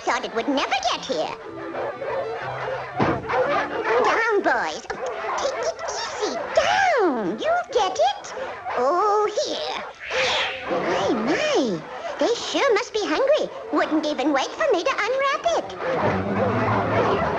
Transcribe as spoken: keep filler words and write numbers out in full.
thought it would never get here. Down, boys. Take it easy. Down. You'll get it. Oh, here. My, my. They sure must be hungry. Wouldn't even wait for me to unwrap it.